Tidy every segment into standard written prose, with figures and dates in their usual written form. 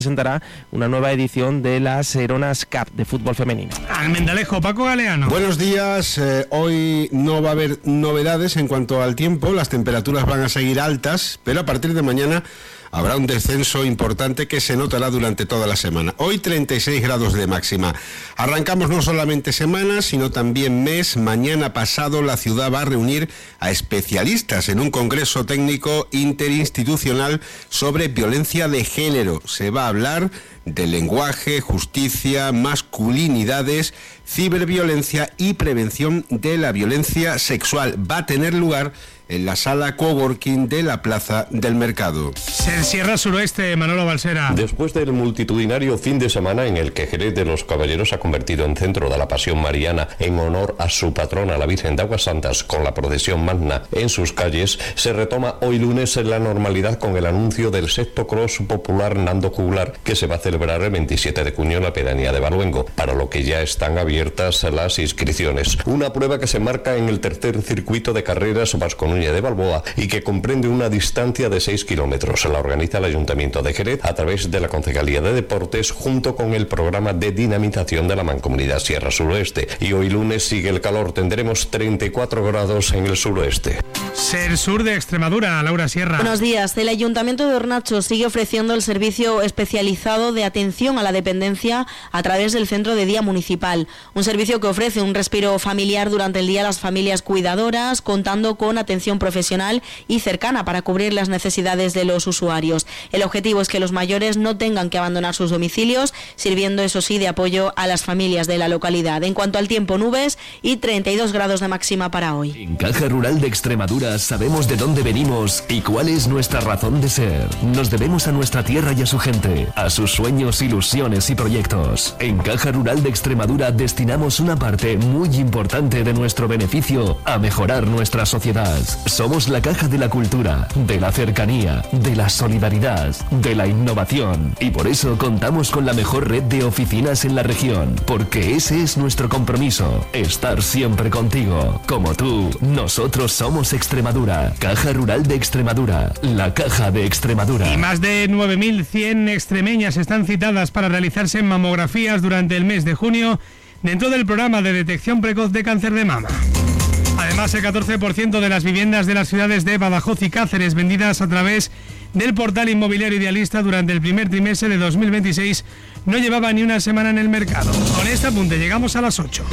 presentará una nueva edición de las Seronas Cup de fútbol femenino. Almendalejo, Paco Galeano. Buenos días. Hoy no va a haber novedades en cuanto al tiempo. Las temperaturas van a seguir altas, pero a partir de mañana habrá un descenso importante que se notará durante toda la semana. Hoy 36 grados de máxima. Arrancamos no solamente semana, sino también mes. Mañana pasado la ciudad va a reunir a especialistas en un congreso técnico interinstitucional sobre violencia de género. Se va a hablar de lenguaje, justicia, masculinidades, ciberviolencia y prevención de la violencia sexual. Va a tener lugar en la sala coworking de la Plaza del Mercado. Sierra Suroeste, Manolo Balsera. Después del multitudinario fin de semana en el que Jerez de los Caballeros se ha convertido en centro de la pasión mariana en honor a su patrona, la Virgen de Aguas Santas, con la procesión magna en sus calles, se retoma hoy lunes en la normalidad con el anuncio del sexto cross popular Nando Juglar, que se va a celebrar el 27 de junio en la pedanía de Baluengo, para lo que ya están abiertas las inscripciones. Una prueba que se marca en el tercer circuito de carreras Vasconuña de Balboa y que comprende una distancia de 6 kilómetros. La organiza el Ayuntamiento de Jerez a través de la Concejalía de Deportes junto con el programa de dinamización de la Mancomunidad Sierra Suroeste. Y hoy lunes sigue el calor, tendremos 34 grados en el suroeste. Ser Sur de Extremadura, Laura Sierra. Buenos días. El Ayuntamiento de Hornacho sigue ofreciendo el servicio especializado de atención a la dependencia a través del Centro de Día Municipal. Un servicio que ofrece un respiro familiar durante el día a las familias cuidadoras, contando con atención profesional y cercana para cubrir las necesidades de los usuarios. El objetivo es que los mayores no tengan que abandonar sus domicilios, sirviendo eso sí de apoyo a las familias de la localidad. En cuanto al tiempo, nubes y 32 grados de máxima para hoy. En Caja Rural de Extremadura sabemos de dónde venimos y cuál es nuestra razón de ser. Nos debemos a nuestra tierra y a su gente, a sus sueños, ilusiones y proyectos. En Caja Rural de Extremadura destinamos una parte muy importante de nuestro beneficio a mejorar nuestra sociedad. Somos la caja de la cultura, de la cercanía, de la solidaridad, de la innovación. Y por eso contamos con la mejor red de oficinas en la región, porque ese es nuestro compromiso, estar siempre contigo. Como tú, nosotros somos Extremadura. Caja Rural de Extremadura, la caja de Extremadura. Y más de 9.100 extremeñas están citadas para realizarse mamografías durante el mes de junio dentro del programa de detección precoz de cáncer de mama. Además, el 14% de las viviendas de las ciudades de Badajoz y Cáceres vendidas a través del portal inmobiliario Idealista durante el primer trimestre de 2026 no llevaba ni una semana en el mercado. Con este apunte llegamos a las 8.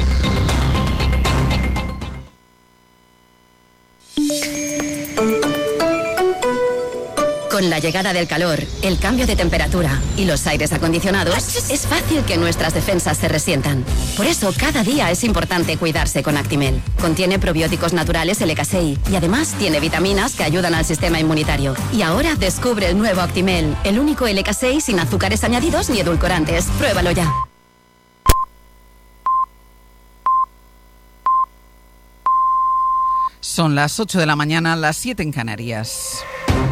Con la llegada del calor, el cambio de temperatura y los aires acondicionados, es fácil que nuestras defensas se resientan. Por eso, cada día es importante cuidarse con Actimel. Contiene probióticos naturales LK6 y además tiene vitaminas que ayudan al sistema inmunitario. Y ahora descubre el nuevo Actimel, el único LK6 sin azúcares añadidos ni edulcorantes. Pruébalo ya. Son las 8 de la mañana, las 7 en Canarias.